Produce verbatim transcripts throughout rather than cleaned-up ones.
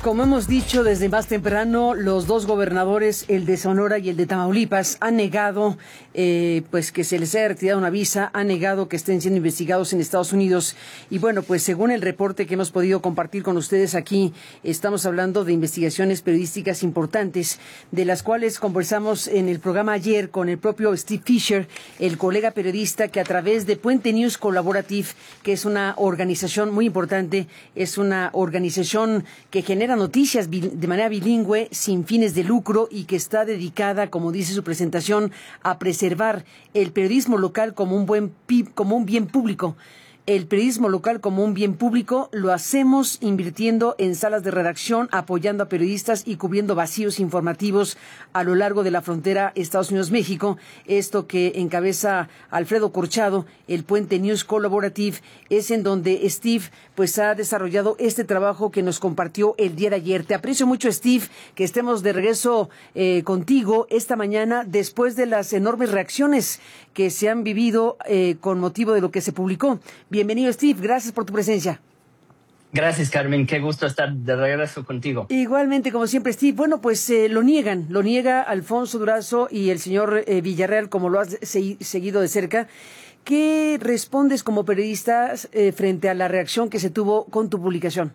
Como hemos dicho desde más temprano, los dos gobernadores, el de Sonora y el de Tamaulipas, han negado eh, pues que se les haya retirado una visa, han negado que estén siendo investigados en Estados Unidos. Y bueno, pues según el reporte que hemos podido compartir con ustedes aquí, estamos hablando de investigaciones periodísticas importantes, de las cuales conversamos en el programa ayer con el propio Steve Fisher, el colega periodista que a través de Puente News Collaborative, que es una organización muy importante, es una organización que genera noticias de manera bilingüe, sin fines de lucro, y que está dedicada, como dice su presentación, a preservar el periodismo local como un buen como un bien público. El periodismo local como un bien público lo hacemos invirtiendo en salas de redacción, apoyando a periodistas y cubriendo vacíos informativos a lo largo de la frontera Estados Unidos-México. Esto que encabeza Alfredo Corchado, el Puente News Collaborative, es en donde Steve pues ha desarrollado este trabajo que nos compartió el día de ayer. Te aprecio mucho, Steve, que estemos de regreso eh, contigo esta mañana después de las enormes reacciones que se han vivido eh, con motivo de lo que se publicó. Bienvenido, Steve, gracias por tu presencia. Gracias, Carmen, qué gusto estar de regreso contigo. Igualmente, como siempre, Steve. Bueno, pues eh, lo niegan, lo niega Alfonso Durazo y el señor eh, Villarreal, como lo has se seguido de cerca. ¿Qué respondes como periodista eh, frente a la reacción que se tuvo con tu publicación?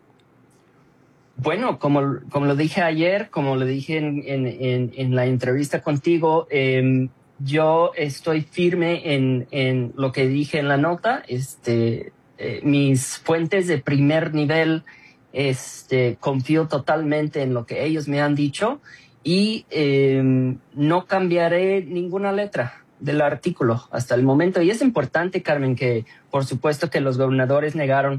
Bueno, como, como lo dije ayer, como lo dije en, en, en, en la entrevista contigo, eh, yo estoy firme en, en lo que dije en la nota. Este, eh, mis fuentes de primer nivel, este, confío totalmente en lo que ellos me han dicho y eh, no cambiaré ninguna letra del artículo hasta el momento. Y es importante, Carmen, que por supuesto que los gobernadores negaron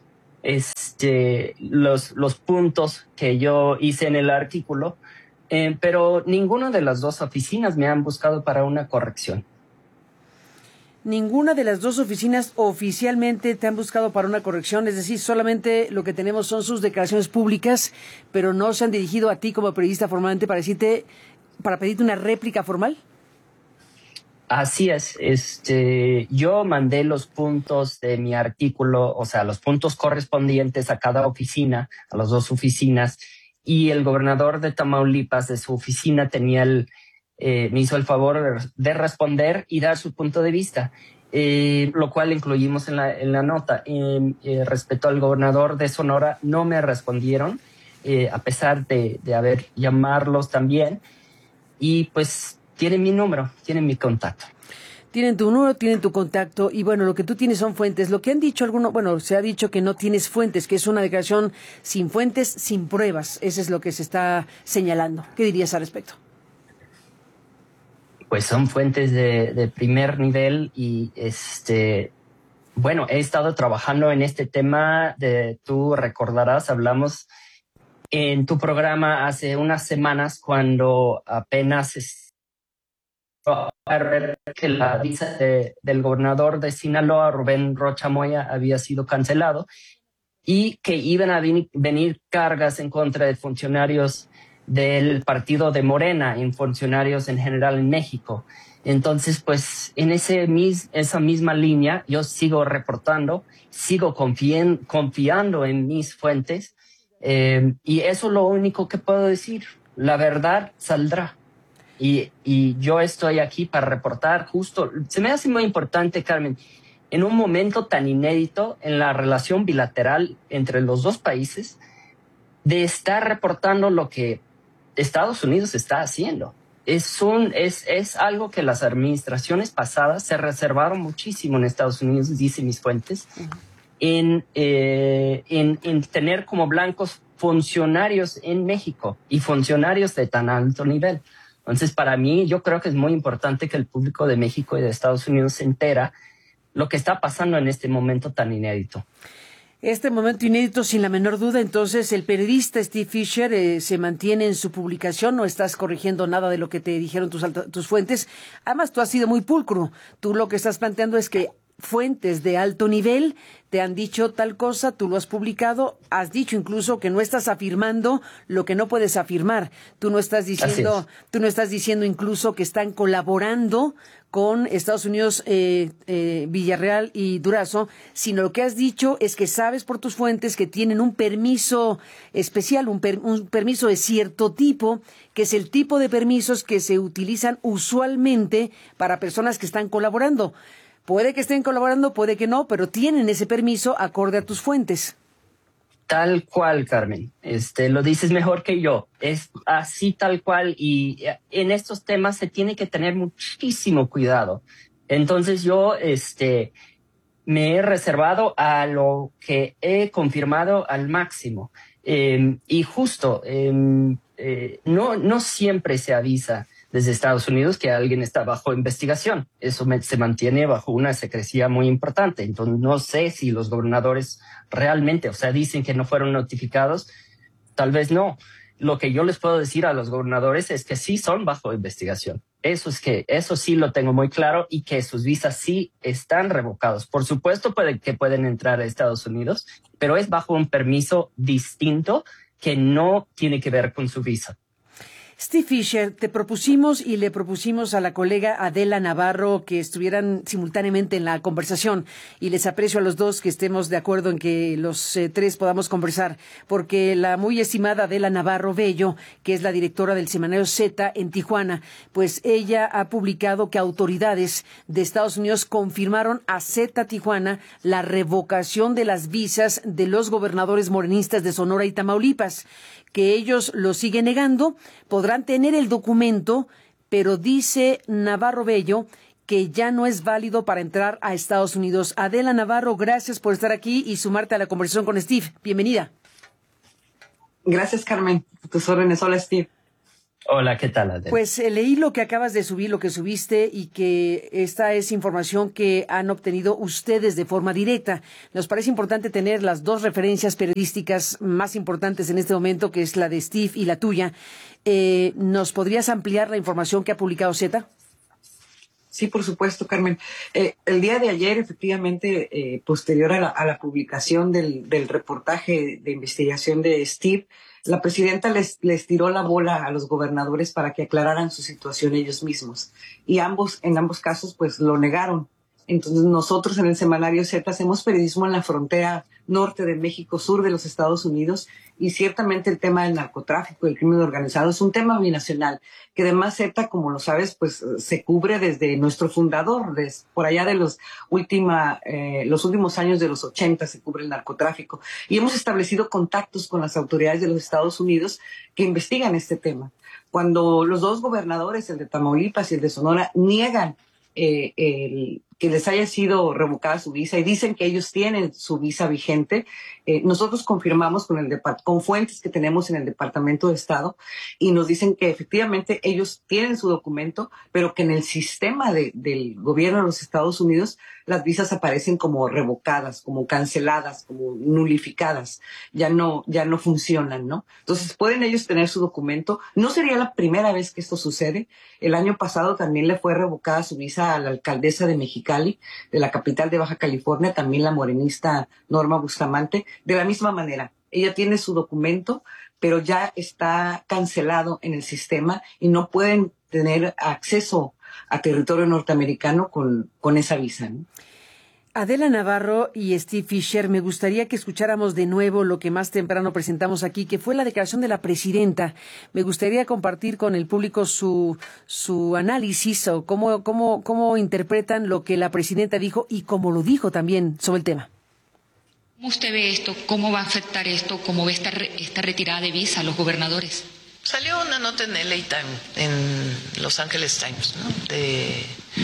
este, los, los puntos que yo hice en el artículo. Eh, pero ninguna de las dos oficinas me han buscado para una corrección. Ninguna de las dos oficinas oficialmente te han buscado para una corrección, es decir, solamente lo que tenemos son sus declaraciones públicas, pero no se han dirigido a ti como periodista formalmente para decirte, para pedirte una réplica formal. Así es. Este, yo mandé los puntos de mi artículo, o sea, los puntos correspondientes a cada oficina, a las dos oficinas. Y el gobernador de Tamaulipas, de su oficina, tenía el, eh, me hizo el favor de responder y dar su punto de vista, eh, lo cual incluimos en la, en la nota. Eh, eh, respecto al gobernador de Sonora, no me respondieron, eh, a pesar de, de haber llamarlos también. Y pues tienen mi número, tienen mi contacto. Tienen tu número, tienen tu contacto y bueno, lo que tú tienes son fuentes. Lo que han dicho algunos, bueno, se ha dicho que no tienes fuentes, que es una declaración sin fuentes, sin pruebas. Eso es lo que se está señalando. ¿Qué dirías al respecto? Pues son fuentes de, de primer nivel y este, bueno, he estado trabajando en este tema. De, tú recordarás, hablamos en tu programa hace unas semanas cuando apenas es, que la visa de, del gobernador de Sinaloa, Rubén Rocha Moya, había sido cancelado y que iban a venir, venir cargas en contra de funcionarios del partido de Morena, en funcionarios en general en México. Entonces, pues en ese mis, esa misma línea yo sigo reportando, sigo confien, confiando en mis fuentes eh, y eso es lo único que puedo decir. La verdad saldrá. Y, y yo estoy aquí para reportar justo. Se me hace muy importante, Carmen, en un momento tan inédito en la relación bilateral entre los dos países, de estar reportando lo que Estados Unidos está haciendo. Es, un, es, es algo que las administraciones pasadas se reservaron muchísimo en Estados Unidos, dicen mis fuentes, uh-huh. en, eh, en, en tener como blancos funcionarios en México y funcionarios de tan alto nivel. Entonces, para mí, yo creo que es muy importante que el público de México y de Estados Unidos se entera lo que está pasando en este momento tan inédito. Este momento inédito, sin la menor duda. Entonces, el periodista Steve Fisher eh, se mantiene en su publicación, no estás corrigiendo nada de lo que te dijeron tus, tus fuentes. Además, tú has sido muy pulcro. Tú lo que estás planteando es que fuentes de alto nivel te han dicho tal cosa, tú lo has publicado, has dicho incluso que no estás afirmando lo que no puedes afirmar. Tú no estás diciendo, tú no estás diciendo incluso que están colaborando con Estados Unidos, eh, eh, Villarreal y Durazo, sino lo que has dicho es que sabes por tus fuentes que tienen un permiso especial, un, per, un permiso de cierto tipo, que es el tipo de permisos que se utilizan usualmente para personas que están colaborando. Puede que estén colaborando, puede que no, pero tienen ese permiso acorde a tus fuentes. Tal cual, Carmen. Este, lo dices mejor que yo. Es así tal cual y en estos temas se tiene que tener muchísimo cuidado. Entonces yo, este, me he reservado a lo que he confirmado al máximo. Eh, y justo, eh, eh, no, no siempre se avisa desde Estados Unidos que alguien está bajo investigación. Eso me, se mantiene bajo una secrecía muy importante. Entonces, no sé si los gobernadores realmente, o sea, dicen que no fueron notificados. Tal vez no. Lo que yo les puedo decir a los gobernadores es que sí son bajo investigación. Eso es que, eso sí lo tengo muy claro y que sus visas sí están revocados. Por supuesto puede, que pueden entrar a Estados Unidos, pero es bajo un permiso distinto que no tiene que ver con su visa. Steve Fisher, te propusimos y le propusimos a la colega Adela Navarro que estuvieran simultáneamente en la conversación y les aprecio a los dos que estemos de acuerdo en que los eh, tres podamos conversar, porque la muy estimada Adela Navarro Bello, que es la directora del semanario Z en Tijuana, pues ella ha publicado que autoridades de Estados Unidos confirmaron a Z Tijuana la revocación de las visas de los gobernadores morenistas de Sonora y Tamaulipas, que ellos lo siguen negando. Podrán tener el documento, pero dice Navarro Bello que ya no es válido para entrar a Estados Unidos. Adela Navarro, gracias por estar aquí y sumarte a la conversación con Steve. Bienvenida. Gracias, Carmen. A tus órdenes. Hola, Steve. Hola, ¿qué tal, Adela? Pues eh, leí lo que acabas de subir, lo que subiste, y que esta es información que han obtenido ustedes de forma directa. Nos parece importante tener las dos referencias periodísticas más importantes en este momento, que es la de Steve y la tuya. Eh, ¿Nos podrías ampliar la información que ha publicado Z? Sí, por supuesto, Carmen. Eh, el día de ayer, efectivamente, eh, posterior a la, a la publicación del, del reportaje de investigación de Steve, la presidenta les, les tiró la bola a los gobernadores para que aclararan su situación ellos mismos. Y ambos, en ambos casos, pues lo negaron. Entonces nosotros en el semanario Z hacemos periodismo en la frontera norte de México, sur de los Estados Unidos, y ciertamente el tema del narcotráfico y el crimen organizado es un tema binacional, que además Z, como lo sabes, pues se cubre desde nuestro fundador, desde por allá de los, última, eh, los últimos años de los ochenta se cubre el narcotráfico. Y hemos establecido contactos con las autoridades de los Estados Unidos que investigan este tema. Cuando los dos gobernadores, el de Tamaulipas y el de Sonora, niegan eh, el que les haya sido revocada su visa y dicen que ellos tienen su visa vigente, eh, nosotros confirmamos con, el con fuentes que tenemos en el Departamento de Estado y nos dicen que efectivamente ellos tienen su documento, pero que en el sistema de, del gobierno de los Estados Unidos las visas aparecen como revocadas, como canceladas, como nulificadas, ya no, ya no funcionan, ¿no? Entonces pueden ellos tener su documento. No sería la primera vez que esto sucede. El año pasado también le fue revocada su visa a la alcaldesa de Mexicali, de la capital de Baja California, también la morenista Norma Bustamante, de la misma manera. Ella tiene su documento, pero ya está cancelado en el sistema y no pueden tener acceso a territorio norteamericano con, con esa visa, ¿no? Adela Navarro y Steve Fisher, me gustaría que escucháramos de nuevo lo que más temprano presentamos aquí, que fue la declaración de la presidenta. Me gustaría compartir con el público su su análisis o cómo cómo cómo interpretan lo que la presidenta dijo y cómo lo dijo también sobre el tema. ¿Cómo usted ve esto? ¿Cómo va a afectar esto? ¿Cómo ve esta, re, esta retirada de visa a los gobernadores? Salió una nota en L A Times, en Los Angeles Times, ¿no? de,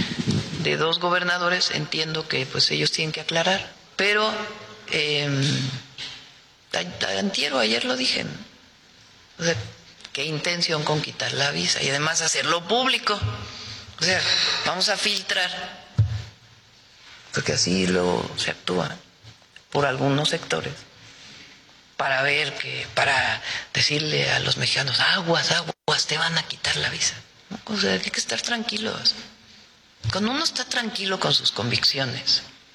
de dos gobernadores. Entiendo que pues ellos tienen que aclarar, pero eh, antier o ayer lo dije, ¿no? O sea, qué intención con quitar la visa y además hacerlo público. O sea, vamos a filtrar, porque así lo se actúa por algunos sectores, para ver que, para decirle a los mexicanos, aguas, aguas, te van a quitar la visa. O sea, hay que estar tranquilos. Cuando uno está tranquilo con sus convicciones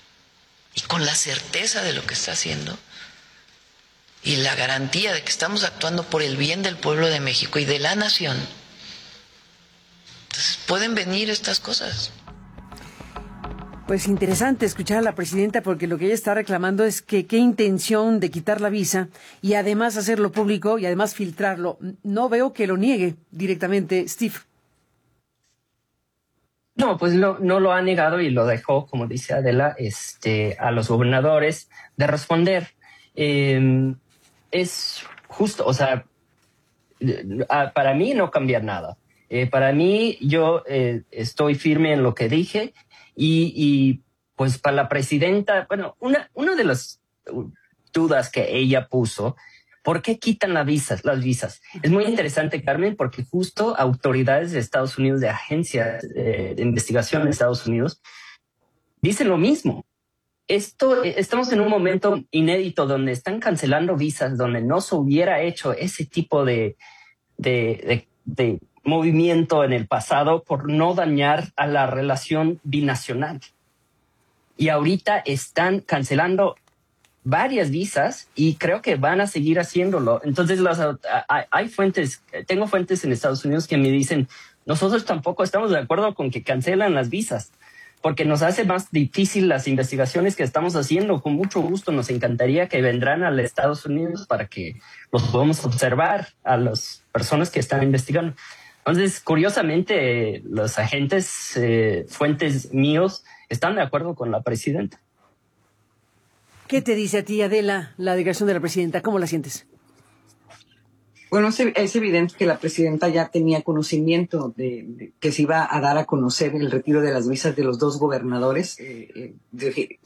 y con la certeza de lo que está haciendo y la garantía de que estamos actuando por el bien del pueblo de México y de la nación, entonces pueden venir estas cosas. Pues interesante escuchar a la presidenta, porque lo que ella está reclamando es que qué intención de quitar la visa y además hacerlo público y además filtrarlo. No veo que lo niegue directamente, Steve. No, pues lo, no lo ha negado y lo dejó, como dice Adela, este, a los gobernadores de responder. Eh, es justo, o sea, para mí no cambia nada. Eh, para mí, yo eh, estoy firme en lo que dije y, y pues para la presidenta, bueno, una, una de las dudas que ella puso, ¿por qué quitan las visas, las visas? Es muy interesante, Carmen, porque justo autoridades de Estados Unidos, de agencias eh, de investigación de Estados Unidos, dicen lo mismo. Esto, estamos en un momento inédito donde están cancelando visas, donde no se hubiera hecho ese tipo de, de, de, de movimiento en el pasado por no dañar a la relación binacional. Y ahorita están cancelando varias visas y creo que van a seguir haciéndolo. Entonces, las, hay, hay fuentes, tengo fuentes en Estados Unidos que me dicen, nosotros tampoco estamos de acuerdo con que cancelan las visas, porque nos hace más difícil las investigaciones que estamos haciendo. Con mucho gusto nos encantaría que vendrán a los Estados Unidos para que los podamos observar a las personas que están investigando. Entonces, curiosamente, los agentes, eh, fuentes míos, están de acuerdo con la presidenta. ¿Qué te dice a ti, Adela, la declaración de la presidenta? ¿Cómo la sientes? Bueno, es, es evidente que la presidenta ya tenía conocimiento de, de que se iba a dar a conocer el retiro de las visas de los dos gobernadores. Eh, eh, de,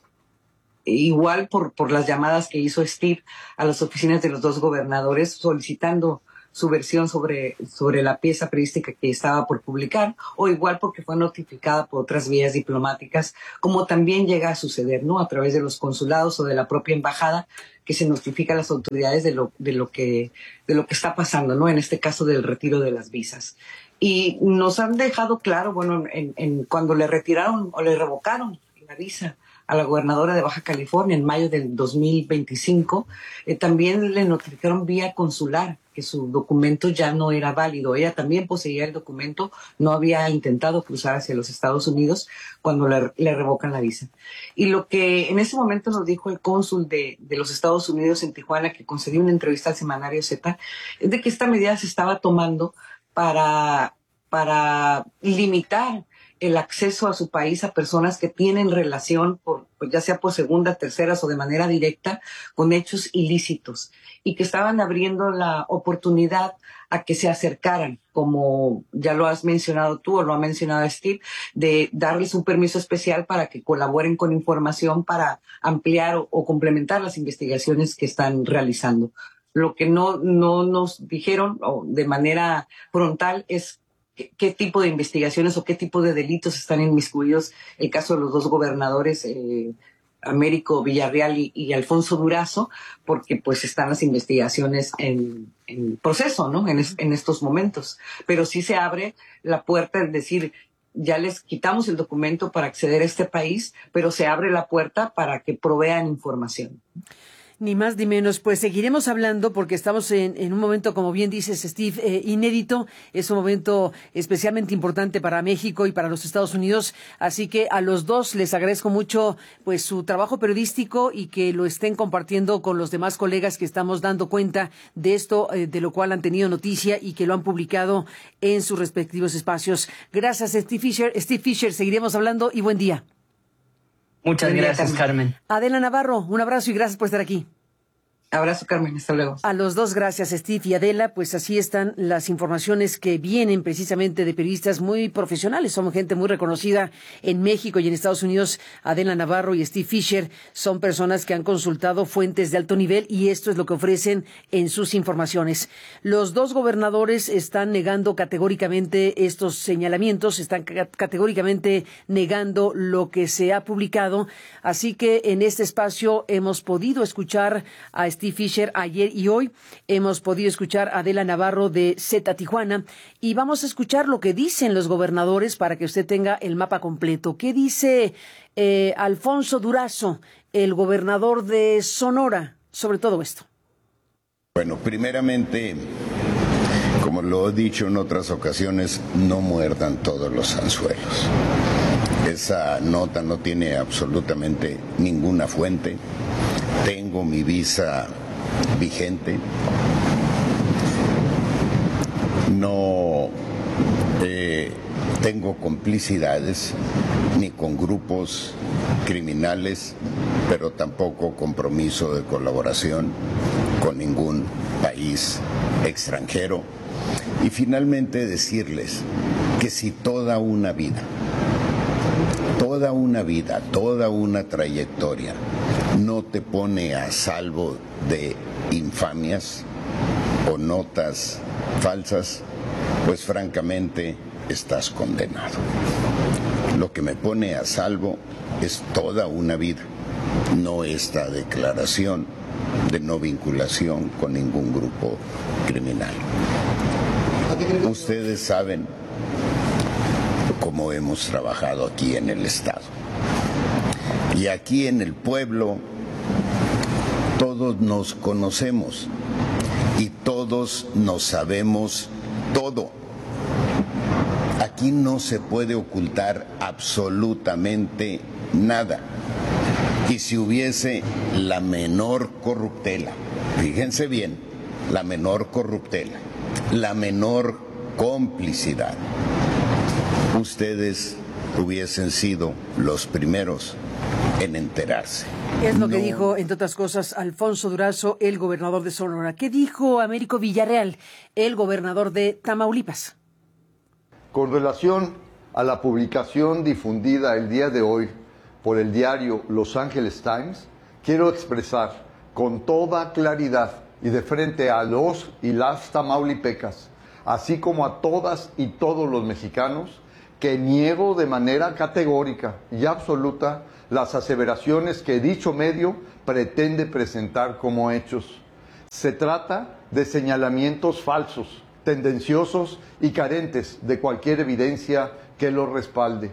igual por, por las llamadas que hizo Steve a las oficinas de los dos gobernadores solicitando su versión sobre, sobre la pieza periodística que estaba por publicar, o igual porque fue notificada por otras vías diplomáticas, como también llega a suceder, ¿no? A través de los consulados o de la propia embajada, que se notifica a las autoridades de lo, de lo que, de lo que está pasando, ¿no? En este caso del retiro de las visas. Y nos han dejado claro, bueno, en, en cuando le retiraron o le revocaron la visa a la gobernadora de Baja California en mayo del dos mil veinticinco, eh, también le notificaron vía consular que su documento ya no era válido. Ella también poseía el documento, no había intentado cruzar hacia los Estados Unidos cuando le, le revocan la visa. Y lo que en ese momento nos dijo el cónsul de, de los Estados Unidos en Tijuana, que concedió una entrevista al semanario Z, es de que esta medida se estaba tomando para, para limitar el acceso a su país a personas que tienen relación, por, pues ya sea por segunda, terceras o de manera directa, con hechos ilícitos, y que estaban abriendo la oportunidad a que se acercaran, como ya lo has mencionado tú o lo ha mencionado Steve, de darles un permiso especial para que colaboren con información para ampliar o, o complementar las investigaciones que están realizando. Lo que no, no nos dijeron o de manera frontal es ¿Qué, qué tipo de investigaciones o qué tipo de delitos están inmiscuidos? El caso de los dos gobernadores, eh, Américo Villarreal y, y Alfonso Durazo, porque pues están las investigaciones en, en proceso, ¿no? En, es, en estos momentos. Pero sí se abre la puerta, es decir, ya les quitamos el documento para acceder a este país, pero se abre la puerta para que provean información. Ni más ni menos, pues seguiremos hablando porque estamos en, en un momento, como bien dices, Steve, eh, inédito. Es un momento especialmente importante para México y para los Estados Unidos. Así que a los dos les agradezco mucho pues su trabajo periodístico y que lo estén compartiendo con los demás colegas que estamos dando cuenta de esto, eh, de lo cual han tenido noticia y que lo han publicado en sus respectivos espacios. Gracias, Steve Fisher. Steve Fisher, seguiremos hablando y buen día. Muchas buen gracias, día, Carmen. Adela Navarro, un abrazo y gracias por estar aquí. Abrazo, Carmen. Hasta luego. A los dos, gracias, Steve y Adela. Pues así están las informaciones que vienen precisamente de periodistas muy profesionales. Son gente muy reconocida en México y en Estados Unidos. Adela Navarro y Steve Fisher son personas que han consultado fuentes de alto nivel y esto es lo que ofrecen en sus informaciones. Los dos gobernadores están negando categóricamente estos señalamientos, están categóricamente negando lo que se ha publicado. Así que en este espacio hemos podido escuchar a Steve Steve Fisher ayer y hoy. Hemos podido escuchar a Adela Navarro de Z Tijuana y vamos a escuchar lo que dicen los gobernadores para que usted tenga el mapa completo. ¿Qué dice eh, Alfonso Durazo, el gobernador de Sonora, sobre todo esto? Bueno, primeramente, como lo he dicho en otras ocasiones, no muerdan todos los anzuelos. Esa nota no tiene absolutamente ninguna fuente. Tengo mi visa vigente. No eh, tengo complicidades ni con grupos criminales, pero tampoco compromiso de colaboración con ningún país extranjero. Y finalmente decirles que si toda una vida, toda una vida, toda una trayectoria no te pone a salvo de infamias o notas falsas, pues francamente estás condenado. Lo que me pone a salvo es toda una vida, no esta declaración de no vinculación con ningún grupo criminal. Ustedes saben cómo hemos trabajado aquí en el Estado. Y aquí en el pueblo todos nos conocemos y todos nos sabemos todo. Aquí no se puede ocultar absolutamente nada. Y si hubiese la menor corruptela, fíjense bien, la menor corruptela, la menor complicidad, ustedes hubiesen sido los primeros en enterarse. Es lo que No. dijo, entre otras cosas, Alfonso Durazo, el gobernador de Sonora. ¿Qué dijo Américo Villarreal, el gobernador de Tamaulipas? Con relación a la publicación difundida el día de hoy por el diario Los Angeles Times, quiero expresar con toda claridad y de frente a los y las tamaulipecas, así como a todas y todos los mexicanos, que niego de manera categórica y absoluta las aseveraciones que dicho medio pretende presentar como hechos. Se trata de señalamientos falsos, tendenciosos y carentes de cualquier evidencia que los respalde.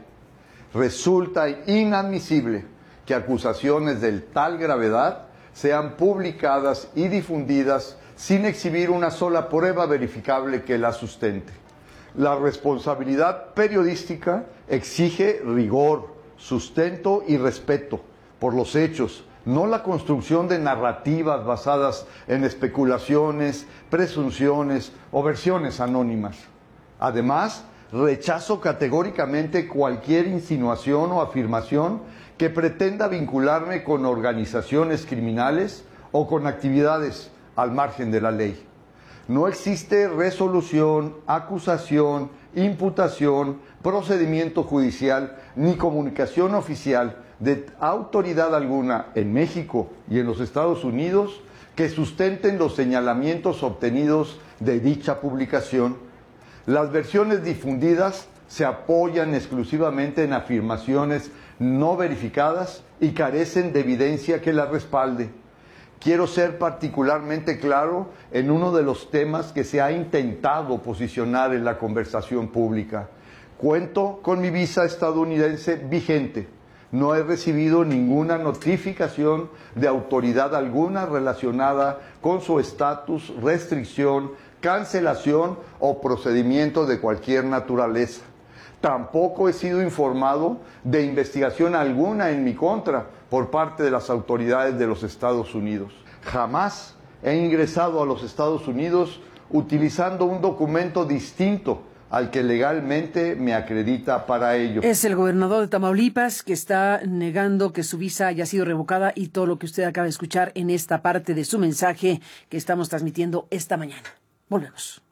Resulta inadmisible que acusaciones de tal gravedad sean publicadas y difundidas sin exhibir una sola prueba verificable que la sustente. La responsabilidad periodística exige rigor, sustento y respeto por los hechos, no la construcción de narrativas basadas en especulaciones, presunciones o versiones anónimas. Además, rechazo categóricamente cualquier insinuación o afirmación que pretenda vincularme con organizaciones criminales o con actividades al margen de la ley. No existe resolución, acusación, imputación, procedimiento judicial ni comunicación oficial de autoridad alguna en México y en los Estados Unidos que sustenten los señalamientos obtenidos de dicha publicación. Las versiones difundidas se apoyan exclusivamente en afirmaciones no verificadas y carecen de evidencia que las respalde. Quiero ser particularmente claro en uno de los temas que se ha intentado posicionar en la conversación pública. Cuento con mi visa estadounidense vigente. No he recibido ninguna notificación de autoridad alguna relacionada con su estatus, restricción, cancelación o procedimiento de cualquier naturaleza. Tampoco he sido informado de investigación alguna en mi contra por parte de las autoridades de los Estados Unidos. Jamás he ingresado a los Estados Unidos utilizando un documento distinto al que legalmente me acredita para ello. Es el gobernador de Tamaulipas que está negando que su visa haya sido revocada y todo lo que usted acaba de escuchar en esta parte de su mensaje que estamos transmitiendo esta mañana. Volvemos.